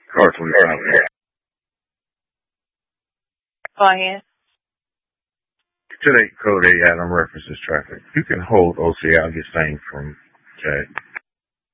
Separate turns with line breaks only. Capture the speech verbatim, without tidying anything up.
Car twenty-five.
Go ahead.
Today, code eight, Adam references traffic. You can hold O C. I'll get same from Chad.